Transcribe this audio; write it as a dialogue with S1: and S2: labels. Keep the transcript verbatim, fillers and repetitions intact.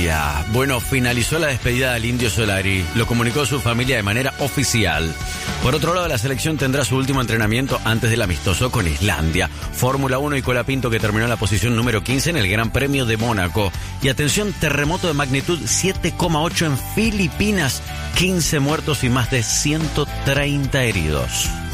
S1: Islandia. Bueno, finalizó la despedida del Indio Solari. Lo comunicó su familia de manera oficial. Por otro lado, la selección tendrá su último entrenamiento antes del amistoso con Islandia. Fórmula uno y Colapinto, que terminó en la posición número quince en el Gran Premio de Mónaco. Y atención, terremoto de magnitud siete coma ocho en Filipinas. quince muertos y más de ciento treinta heridos.